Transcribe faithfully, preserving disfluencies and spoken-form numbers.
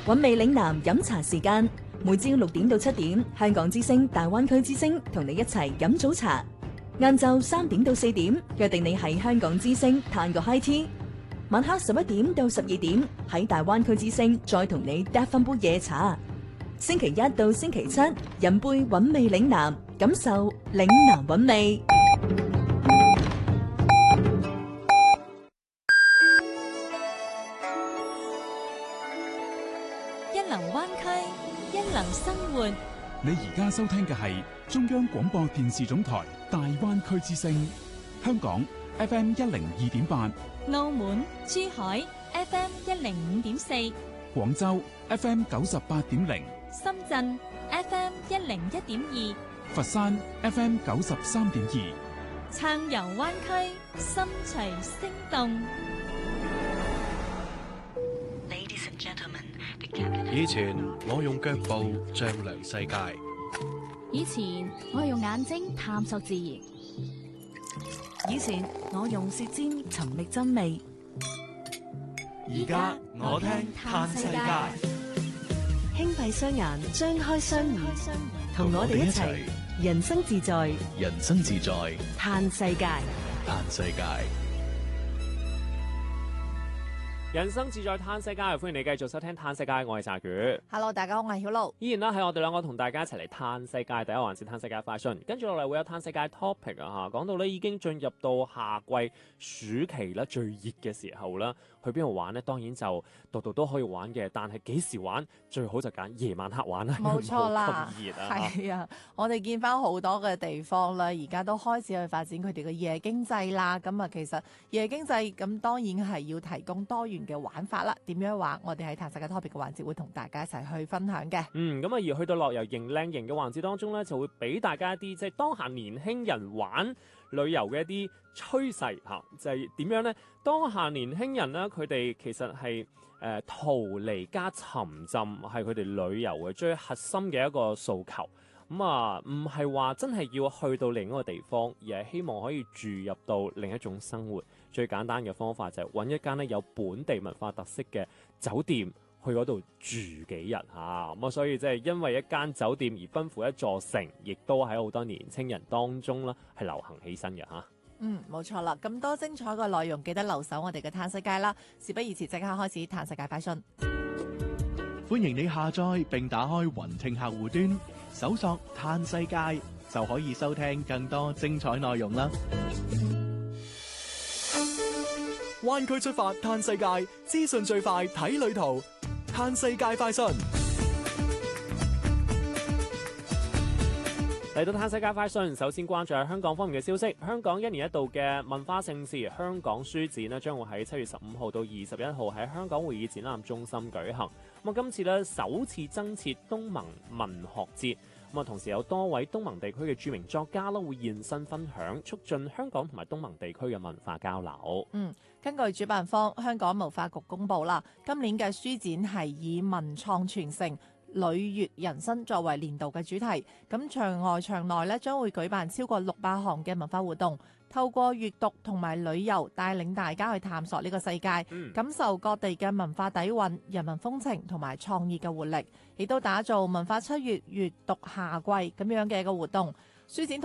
韻味嶺南飲茶時間，每朝六點到七點，香港之聲大灣區之聲同你一齊飲早茶。晏晝三點到四點，約定你喺香港之聲嘆個 high tea。晚黑十一點到十二點，喺大灣區之聲再同你嗒翻杯夜茶。星期一到星期七，飲杯韻味嶺南，感受嶺南韻味。 一能灣區，一能生活。 你而家收聽嘅係中央廣播電視總台大灣區之聲，香港 F M 一零二點八， 澳門、珠海 F M 一零五點四， 廣州 F M 九十八點零， 深圳 F M 一零一點二， 佛山 F M 九十三點二， 暢遊灣區，心隨聲動。 以前我用腳步丈量世界， 以前我用眼睛探索自然， 以前我用舌尖尋覓真味， 而家我聽嘆世界。 輕閉雙眼，張開雙耳，同我哋一齊人生自在， 人生自在， 嘆世界， 嘆世界。 人生自在嘆世界，歡迎你繼續收聽嘆世界，我係查卷。 Hello， 大家好，我係曉露。 依然啦，係我哋兩個同大家一齊嚟嘆世界第一環節嘆世界快訊，跟住落嚟會有嘆世界 topic 啊嚇，講到咧已經進入到夏季暑期啦，最熱嘅時候啦，去邊度玩呢？當然就度度都可以玩嘅，但係幾時玩最好就揀夜晚黑玩啦。 冇錯啦， 咁熱啊！ 係啊，我哋見翻好多嘅地方啦，而家都開始去發展佢哋嘅夜經濟啦。咁啊，其實夜經濟咁當然係要提供多元嘅玩法啦。點樣玩？我哋喺嘆世界 topic 嘅環節會同大家一齊去分享嘅。 嗯，咁啊，而去到樂遊型靚型嘅環節當中咧，就會俾大家一啲即係當下年輕人玩旅遊嘅一啲趨勢嚇，就係點樣呢？當下年輕人呢，佢哋其實係誒、呃、逃離加沉浸，係佢哋旅遊嘅最核心嘅一個訴求。咁啊，唔係話真係要去到另一個地方，而係希望可以注入到另一種生活。最簡單嘅方法就係揾一間咧有本地文化特色嘅酒店，去嗰度住幾日嚇。咁啊，所以即係因為一間酒店而奔赴一座城，亦都喺好多年青人當中啦係流行起身嘅嚇。 嗯，冇錯啦，咁多精彩嘅內容，記得留守我哋嘅嘆世界啦。事不宜遲，即刻開始嘆世界快訊。 歡迎你下載並打開雲聽客戶端，搜索嘆世界就可以收聽更多精彩內容啦。 灣區出發嘆世界，資訊最快睇旅途，嘆世界快訊。 嚟到嘆世界快訊，首先關注下香港方面嘅消息。香港一年一度嘅文化盛事香港書展呢，將會喺七月十五號到二十一號喺香港會議展覽中心舉行。咁啊，今次呢，首次增設東盟文學節。咁啊，同時有多位東盟地區嘅著名作家啦，會現身分享，促進香港同埋東盟地區嘅文化交流。 嗯，根據主辦方香港文化局公佈啦，今年嘅書展係以文創傳承、旅悅人生作為年度嘅主題。咁場外場內咧將會舉辦超過六百項嘅文化活動，透過閱讀同埋旅遊帶領大家去探索呢個世界， 嗯、 感受各地嘅文化底蘊、人文風情同埋創意嘅活力，亦都打造文化七月閱讀夏季咁樣嘅一個活動。書展